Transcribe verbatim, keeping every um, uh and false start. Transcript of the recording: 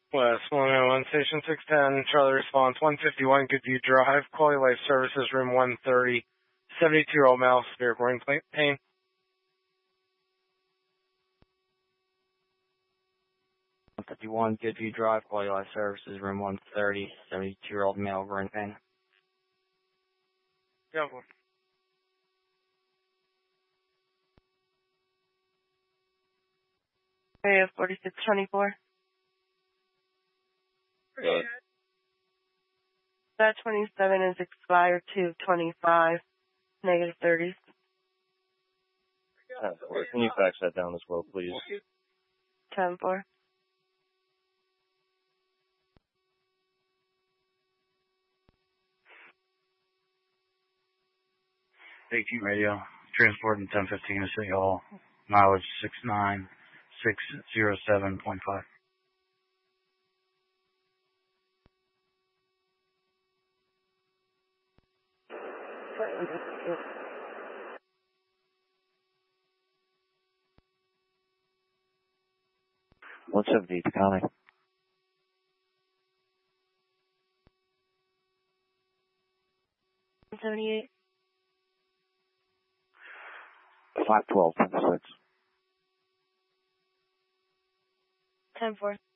West one oh one, Station six ten, Charlie response, one fifty-one Goodview Drive, Quality Life Services, room one thirty, seventy-two-year-old male, severe groin pain. one fifty-one Goodview Drive, Quality Life Services, room one thirty, seventy-two-year-old male, groin pain. Yeah. Area forty-six twenty-four. Good. That twenty-seven is expired to twenty-five, negative thirties. Uh, can you fax that down as well, please? ten four. eighteen radio, transporting ten fifteen to City Hall, mileage six nine six zero seven point five. one seventy, Taconic. one seventy-eight. five twelve, ten six. ten four.